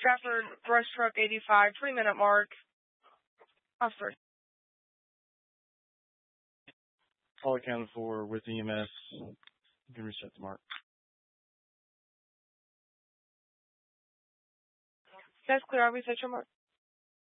Stratford, brush truck 85, 3-minute mark. Officer. All accounted for with EMS. You can reset the mark. That's clear. I'll reset your mark.